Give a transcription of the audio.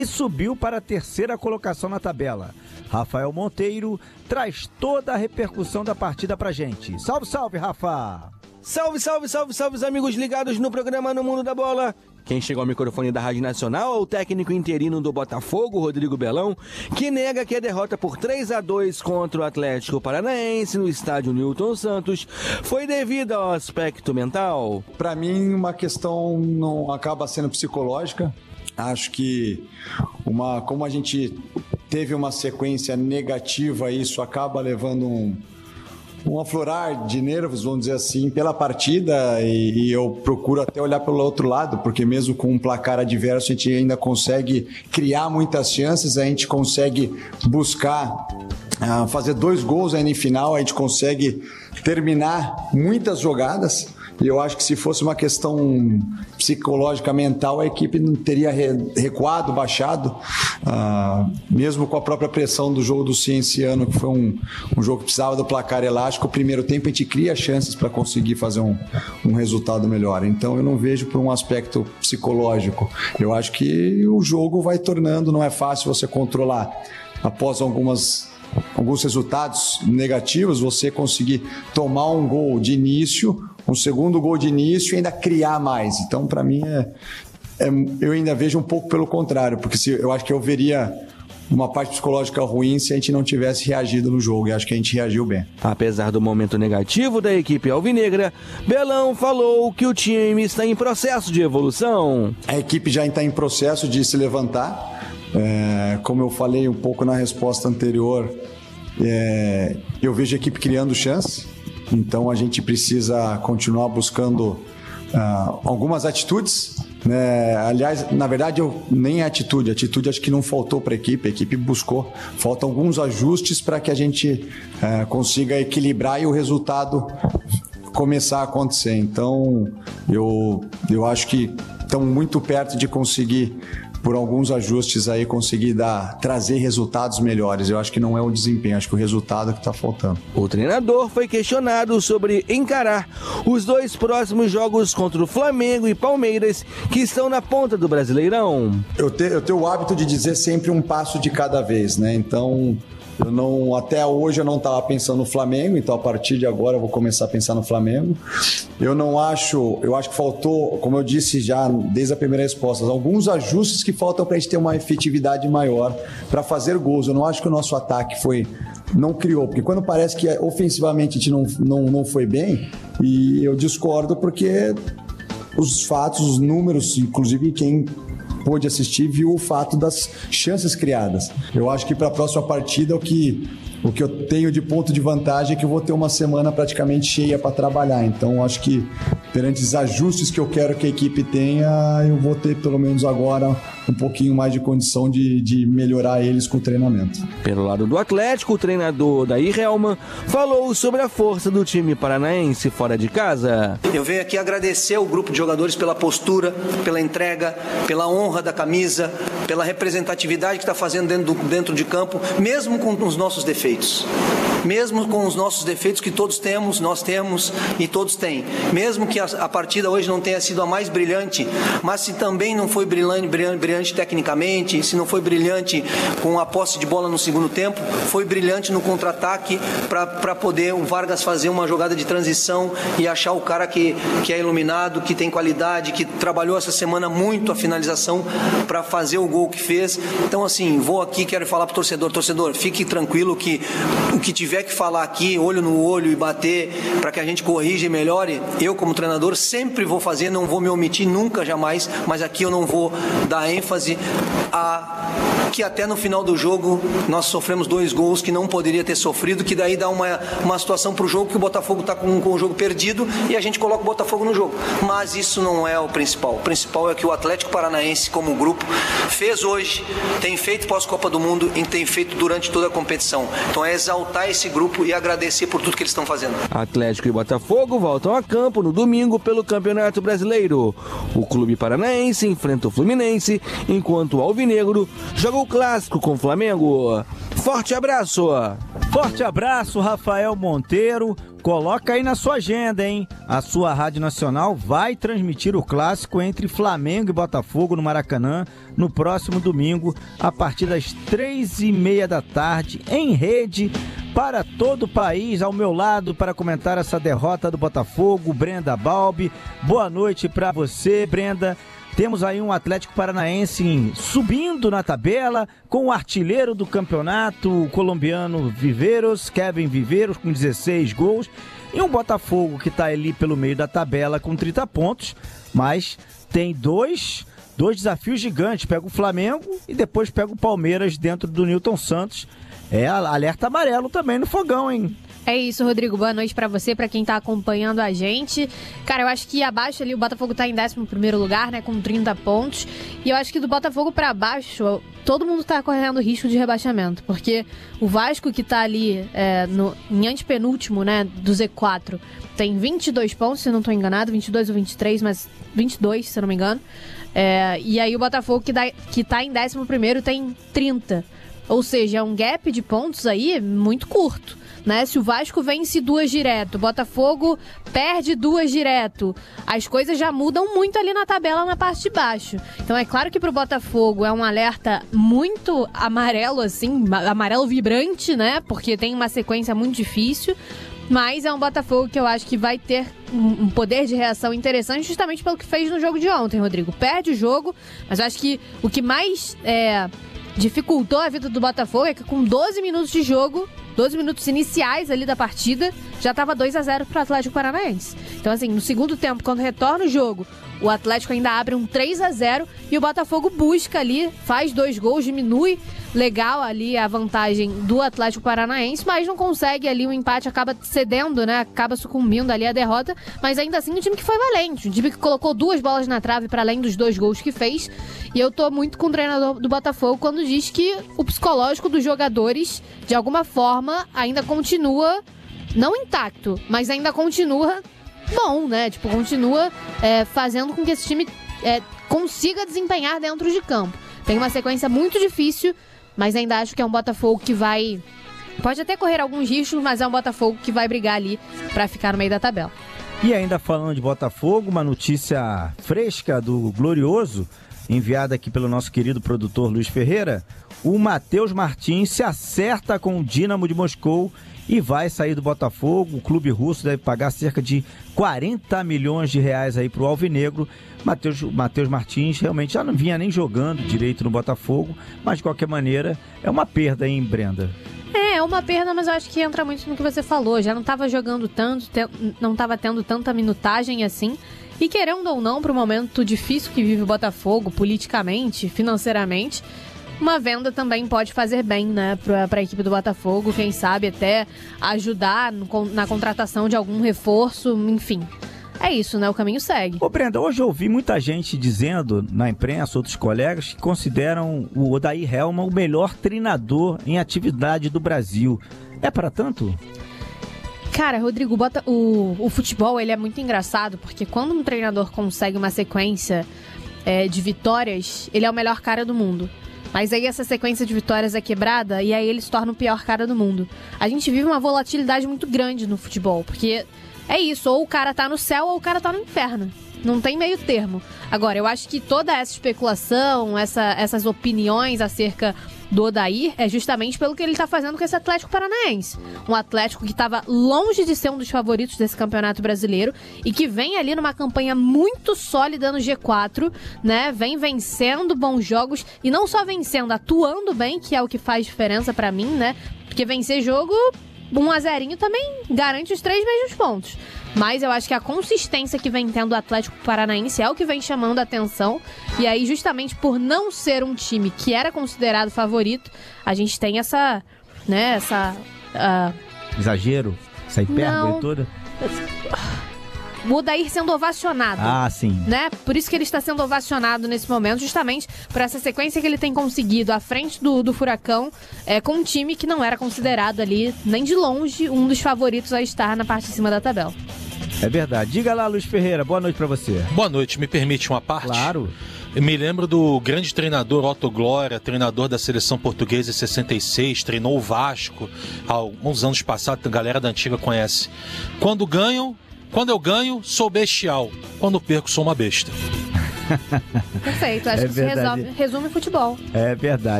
e subiu para a terceira colocação na tabela. Rafael Monteiro traz toda a repercussão da partida pra gente. Salve, salve, Rafa! Salve, salve, salve, salve, os amigos ligados no programa No Mundo da Bola. Quem chegou ao microfone da Rádio Nacional é o técnico interino do Botafogo, Rodrigo Belão, que nega que a derrota por 3-2 contra o Atlético Paranaense no estádio Newton Santos foi devida ao aspecto mental. Para mim, uma questão não acaba sendo psicológica. Acho que como a gente teve uma sequência negativa, isso acaba levando um aflorar de nervos, vamos dizer assim, pela partida, e eu procuro até olhar pelo outro lado, porque mesmo com um placar adverso a gente ainda consegue criar muitas chances, a gente consegue buscar fazer 2 gols ainda em final, a gente consegue terminar muitas jogadas. E eu acho que se fosse uma questão psicológica, mental, a equipe não teria recuado, baixado, mesmo com a própria pressão do jogo do Cienciano, que foi um jogo que precisava do placar elástico. O primeiro tempo a gente cria chances para conseguir fazer um resultado melhor. Então eu não vejo por um aspecto psicológico. Eu acho que o jogo vai tornando, não é fácil você controlar após alguns resultados negativos, você conseguir tomar um gol de início, um segundo gol de início e ainda criar mais. Então, para mim, eu ainda vejo um pouco pelo contrário, porque eu acho que eu veria uma parte psicológica ruim se a gente não tivesse reagido no jogo, e acho que a gente reagiu bem. Apesar do momento negativo da equipe alvinegra, Belão falou que o time está em processo de evolução. A equipe já está em processo de se levantar. Como eu falei um pouco na resposta anterior, eu vejo a equipe criando chance, então a gente precisa continuar buscando algumas atitudes, né? Aliás, na verdade, nem atitude acho que não faltou para a equipe buscou, faltam alguns ajustes para que a gente consiga equilibrar e o resultado começar a acontecer. Então eu acho que estamos muito perto de conseguir, por alguns ajustes aí, conseguir trazer resultados melhores. Eu acho que não é o desempenho, acho que o resultado é que está faltando. O treinador foi questionado sobre encarar os 2 próximos jogos contra o Flamengo e Palmeiras, que estão na ponta do Brasileirão. Eu tenho o hábito de dizer sempre um passo de cada vez, né? Então, até hoje eu não estava pensando no Flamengo, então a partir de agora eu vou começar a pensar no Flamengo. Eu acho que faltou, como eu disse já desde a primeira resposta, alguns ajustes que faltam para a gente ter uma efetividade maior para fazer gols. Eu não acho que o nosso ataque não criou, porque quando parece que ofensivamente a gente não foi bem, e eu discordo porque os fatos, os números, inclusive quem pôde assistir, viu o fato das chances criadas. Eu acho que para a próxima partida o que eu tenho de ponto de vantagem é que eu vou ter uma semana praticamente cheia para trabalhar. Então acho que perante os ajustes que eu quero que a equipe tenha, eu vou ter pelo menos agora um pouquinho mais de condição de melhorar eles com o treinamento. Pelo lado do Atlético, o treinador Daí Helman falou sobre a força do time paranaense fora de casa. Eu venho aqui agradecer ao grupo de jogadores pela postura, pela entrega, pela honra da camisa, pela representatividade que está fazendo dentro de campo, mesmo com os nossos defeitos. Mesmo com os nossos defeitos que todos temos, nós temos e todos têm. Mesmo que a partida hoje não tenha sido a mais brilhante, mas se também não foi brilhante tecnicamente, se não foi brilhante com a posse de bola no segundo tempo, foi brilhante no contra-ataque para poder o Vargas fazer uma jogada de transição e achar o cara que é iluminado, que tem qualidade, que trabalhou essa semana muito a finalização para fazer o gol que fez. Então assim, vou aqui, quero falar para o torcedor, fique tranquilo que o que tiver que falar aqui, olho no olho e bater para que a gente corrija e melhore, eu como treinador sempre vou fazer, não vou me omitir nunca, jamais, mas aqui eu não vou dar ênfase que até no final do jogo nós sofremos 2 gols que não poderia ter sofrido, que daí dá uma situação para o jogo que o Botafogo está com o jogo perdido e a gente coloca o Botafogo no jogo. Mas isso não é o principal. O principal é que o Atlético Paranaense, como grupo, fez hoje, tem feito pós-Copa do Mundo e tem feito durante toda a competição. Então é exaltar esse grupo e agradecer por tudo que eles estão fazendo. Atlético e Botafogo voltam a campo no domingo pelo Campeonato Brasileiro. O clube paranaense enfrenta o Fluminense, enquanto o alvinegro joga o clássico com o Flamengo. Forte abraço! Forte abraço, Rafael Monteiro. Coloca aí na sua agenda, hein? A sua Rádio Nacional vai transmitir o clássico entre Flamengo e Botafogo no Maracanã no próximo domingo, a partir das 3h30 da tarde, em rede para todo o país. Ao meu lado, para comentar essa derrota do Botafogo, Brenda Balbi. Boa noite para você, Brenda. Temos aí um Atlético Paranaense subindo na tabela, com o artilheiro do campeonato, o colombiano Viveiros, Kevin Viveiros, com 16 gols. E um Botafogo que está ali pelo meio da tabela com 30 pontos, mas tem dois desafios gigantes. Pega o Flamengo e depois pega o Palmeiras dentro do Newton Santos. É alerta amarelo também no fogão, hein? É isso, Rodrigo. Boa noite pra você, pra quem tá acompanhando a gente. Cara, eu acho que abaixo ali o Botafogo tá em 11º lugar, né, com 30 pontos. E eu acho que do Botafogo pra baixo, todo mundo tá correndo risco de rebaixamento. Porque o Vasco, que tá ali em antepenúltimo, né, do Z4, tem 22 pontos, se não tô enganado, 22 ou 23, mas 22, se eu não me engano. E aí o Botafogo, que tá em 11º, tem 30. Ou seja, é um gap de pontos aí muito curto. Né? Se o Vasco vence 2 direto, o Botafogo perde 2 direto, as coisas já mudam muito ali na tabela, na parte de baixo. Então é claro que pro Botafogo é um alerta muito amarelo, assim, amarelo vibrante, né? Porque tem uma sequência muito difícil, mas é um Botafogo que eu acho que vai ter um poder de reação interessante, justamente pelo que fez no jogo de ontem, Rodrigo. Perde o jogo, mas eu acho que o que mais dificultou a vida do Botafogo é que com 12 minutos de jogo, 12 minutos iniciais ali da partida, já estava 2-0 para o Atlético Paranaense. Então, assim, no segundo tempo, quando retorna o jogo, o Atlético ainda abre um 3-0 e o Botafogo busca ali, faz 2 gols, diminui legal ali a vantagem do Atlético Paranaense, mas não consegue ali o empate, acaba cedendo, né? Acaba sucumbindo ali a derrota, mas ainda assim um time que foi valente, um time que colocou 2 bolas na trave para além dos 2 gols que fez. E eu tô muito com o treinador do Botafogo quando diz que o psicológico dos jogadores, de alguma forma, ainda continua, não intacto, mas ainda continua bom, né? Tipo, continua fazendo com que esse time consiga desempenhar dentro de campo. Tem uma sequência muito difícil, mas ainda acho que é um Botafogo que vai... Pode até correr alguns riscos, mas é um Botafogo que vai brigar ali pra ficar no meio da tabela. E ainda falando de Botafogo, uma notícia fresca do Glorioso, enviada aqui pelo nosso querido produtor Luiz Ferreira. O Matheus Martins se acerta com o Dínamo de Moscou e vai sair do Botafogo. O clube russo deve pagar cerca de 40 milhões de reais aí pro Alvinegro. Matheus Martins realmente já não vinha nem jogando direito no Botafogo, mas de qualquer maneira é uma perda, hein, Brenda? É uma perda, mas eu acho que entra muito no que você falou. Já não estava jogando tanto, não estava tendo tanta minutagem assim. E querendo ou não, para o momento difícil que vive o Botafogo, politicamente, financeiramente, uma venda também pode fazer bem, né, para a equipe do Botafogo. Quem sabe até ajudar na contratação de algum reforço, enfim. É isso, né? O caminho segue. Ô, Brenda, hoje eu ouvi muita gente dizendo na imprensa, outros colegas, que consideram o Odair Hellmann o melhor treinador em atividade do Brasil. É para tanto? Cara, Rodrigo, o futebol ele é muito engraçado, porque quando um treinador consegue uma sequência de vitórias, ele é o melhor cara do mundo. Mas aí essa sequência de vitórias é quebrada e aí ele se torna o pior cara do mundo. A gente vive uma volatilidade muito grande no futebol, porque é isso, ou o cara tá no céu ou o cara tá no inferno. Não tem meio termo. Agora, eu acho que toda essa especulação, essas opiniões acerca do Odair é justamente pelo que ele tá fazendo com esse Atlético Paranaense. Um Atlético que estava longe de ser um dos favoritos desse Campeonato Brasileiro e que vem ali numa campanha muito sólida no G4, né? Vem vencendo bons jogos e não só vencendo, atuando bem, que é o que faz diferença pra mim, né? Porque vencer jogo 1-0 também garante os 3 mesmos pontos. Mas eu acho que a consistência que vem tendo o Atlético Paranaense é o que vem chamando a atenção. E aí, justamente por não ser um time que era considerado favorito, a gente tem essa, né, exagero? Essa hipérbole toda? O Odair sendo ovacionado. Ah, sim. Né? Por isso que ele está sendo ovacionado nesse momento, justamente por essa sequência que ele tem conseguido à frente do Furacão, com um time que não era considerado ali, nem de longe, um dos favoritos a estar na parte de cima da tabela. É verdade. Diga lá, Luiz Ferreira, boa noite pra você. Boa noite, me permite uma parte? Claro. Eu me lembro do grande treinador Otto Glória, treinador da seleção portuguesa em 66, treinou o Vasco há uns anos passados, a galera da antiga conhece. Quando eu ganho, sou bestial. Quando perco, sou uma besta. Perfeito, acho que isso resume futebol. É verdade.